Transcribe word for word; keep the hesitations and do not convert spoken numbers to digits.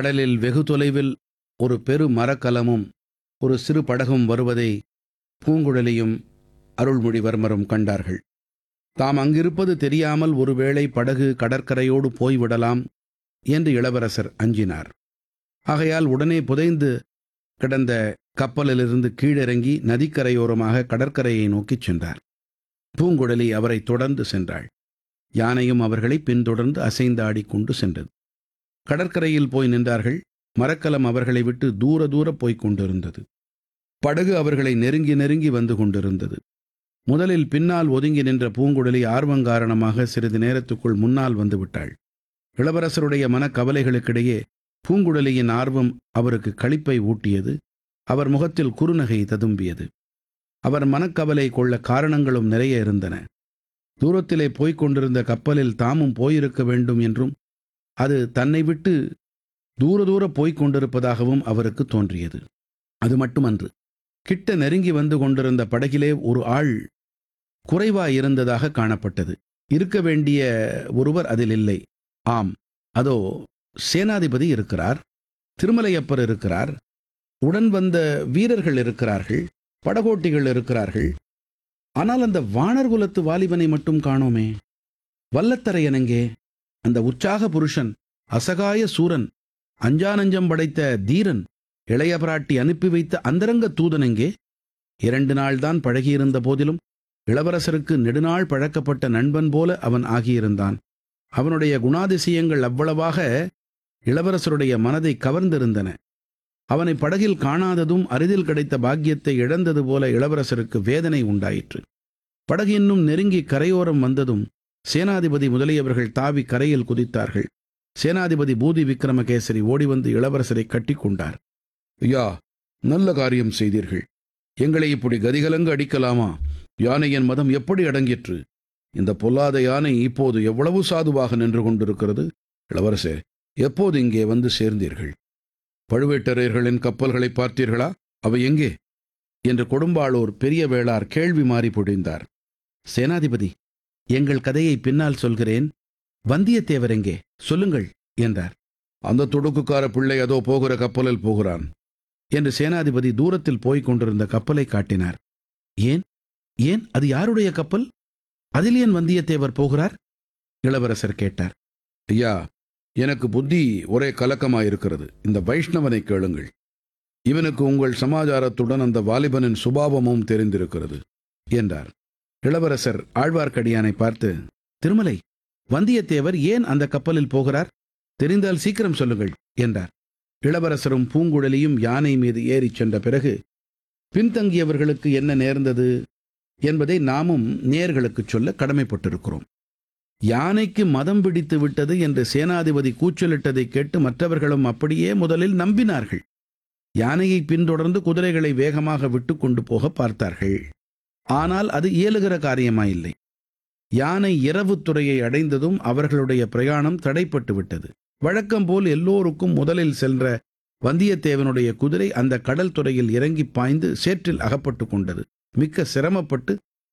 கடலில் வெகு தொலைவில் ஒரு பெரு மரக்கலமும் ஒரு சிறு படகும் வருவதை பூங்குழலியும் அருள்மொழிவர்மரும் கண்டார்கள். தாம் அங்கிருப்பது தெரியாமல் ஒருவேளை படகு கடற்கரையோடு போய்விடலாம் என்று இளவரசர் அஞ்சினார். ஆகையால் உடனே புதைந்து கிடந்த கப்பலிலிருந்து கீழிறங்கி நதிக்கரையோரமாக கடற்கரையை நோக்கிச் சென்றார். பூங்குழலி அவரை தொடர்ந்து சென்றாள். யானையும் அவர்களை பின்தொடர்ந்து அசைந்தாடி கொண்டு சென்றது. கடற்கரையில் போய் நின்றார்கள். மரக்கலம் அவர்களை விட்டு தூர தூர போய்க் கொண்டிருந்தது. படகு அவர்களை நெருங்கி நெருங்கி வந்து கொண்டிருந்தது. முதலில் பின்னால் ஒதுங்கி நின்ற பூங்குழலி ஆர்வங்காரணமாக சிறிது நேரத்துக்குள் முன்னால் வந்து விட்டாள். இளவரசருடைய மனக்கவலைகளுக்கிடையே பூங்குழலியின் ஆர்வம் அவருக்கு களிப்பை ஊட்டியது. அவர் முகத்தில் குறுநகை ததும்பியது. அவர் மனக்கவலை கொள்ள காரணங்களும் நிறைய இருந்தன. தூரத்திலே போய்க் கொண்டிருந்த கப்பலில் தாமும் போயிருக்க வேண்டும் என்றும் அது தன்னை விட்டு தூர தூர போய்க் கொண்டிருப்பதாகவும் அவருக்கு தோன்றியது. அது மட்டுமன்று, கிட்ட நெருங்கி வந்து கொண்டிருந்த படகிலே ஒரு ஆள் குறைவாயிருந்ததாக காணப்பட்டது. இருக்க வேண்டிய ஒருவர் அதில் இல்லை. ஆம், அதோ சேனாதிபதி இருக்கிறார், திருமலையப்பர் இருக்கிறார், உடன் வந்த வீரர்கள் இருக்கிறார்கள், படகோட்டிகள் இருக்கிறார்கள். ஆனால் அந்த வாணர் குலத்து வாலிபனை மட்டும் காணோமே. வல்லத்தரையனெங்கே? அந்த உற்சாக புருஷன், அசகாய சூரன், அஞ்சானஞ்சம் படைத்த தீரன், இளைய பிராட்டி அனுப்பி வைத்த அந்தரங்க தூதனெங்கே? இரண்டு நாள்தான் பழகியிருந்த போதிலும் இளவரசருக்கு நெடுநாள் பழக்கப்பட்ட நண்பன் போல அவன் ஆகியிருந்தான். அவனுடைய குணாதிசயங்கள் அவ்வளவாக இளவரசருடைய மனதை கவர்ந்திருந்தன. அவனை படகில் காணாததும் அரிதில் கிடைத்த பாக்கியத்தை இழந்தது போல இளவரசருக்கு வேதனை உண்டாயிற்று. படகு இன்னும் நெருங்கி கரையோரம் வந்ததும் சேனாதிபதி முதலியவர்கள் தாவி கரையில் குதித்தார்கள். சேனாதிபதி பூதி விக்ரமகேசரி ஓடிவந்து இளவரசரை கட்டி கொண்டார். ஐயா, நல்ல காரியம் செய்தீர்கள். எங்களை இப்படி கதிகலங்கு அடிக்கலாமா? யானையின் மதம் எப்படி அடங்கிற்று? இந்த பொல்லாத யானை இப்போது எவ்வளவு சாதுவாக நின்று கொண்டிருக்கிறது. இளவரசே, எப்போது இங்கே வந்து சேர்ந்தீர்கள்? பழுவேட்டரையர்களின் கப்பல்களை பார்த்தீர்களா? அவை எங்கே என்று கொடும்பாளூர் பெரிய வேளார் கேள்வி மாறி பொழிந்தார். சேனாதிபதி, எங்கள் கதையை பின்னால் சொல்கிறேன். வந்தியத்தேவர் எங்கே? சொல்லுங்கள் என்றார். அந்த துடுக்குக்கார பிள்ளை அதோ போகிற கப்பலில் போகிறான் என்று சேனாதிபதி தூரத்தில் போய்க் கொண்டிருந்த கப்பலை காட்டினார். ஏன் ஏன் அது யாருடைய கப்பல்? அதில் ஏன் வந்தியத்தேவர் போகிறார்? இளவரசர் கேட்டார். ஐயா, எனக்கு புத்தி ஒரே கலக்கமாயிருக்கிறது. இந்த வைஷ்ணவனை கேளுங்கள். இவனுக்கு உங்கள் சமாச்சாரத்துடன் அந்த வாலிபனின் சுபாவமும் தெரிந்திருக்கிறது என்றார். இளவரசர் ஆழ்வார்க்கடியானை பார்த்து, திருமலை, வந்தியத்தேவர் ஏன் அந்த கப்பலில் போகிறார்? தெரிந்தால் சீக்கிரம் சொல்லுங்கள் என்றார். இளவரசரும் பூங்குழலியும் யானை மீது ஏறிச் சென்ற பிறகு பின்தங்கியவர்களுக்கு என்ன நேர்ந்தது என்பதை நாமும் நேயர்களுக்குச் சொல்ல கடமைப்பட்டிருக்கிறோம். யானைக்கு மதம் பிடித்து விட்டது என்று சேனாதிபதி கூச்சலிட்டதை கேட்டு மற்றவர்களும் அப்படியே முதலில் நம்பினார்கள். யானையை பின்தொடர்ந்து குதிரைகளை வேகமாக விட்டு கொண்டு போக பார்த்தார்கள். ஆனால் அது இயலுகிற காரியமாயில்லை. யானை இரவு துறையை அடைந்ததும் அவர்களுடைய பிரயாணம் தடைப்பட்டு விட்டது. வழக்கம் போல் எல்லோருக்கும் முதலில் சென்ற வந்தியத்தேவனுடைய குதிரை அந்த கடல் துறையில் இறங்கி பாய்ந்து சேற்றில் அகப்பட்டு கொண்டது. மிக்க சிரமப்பட்டு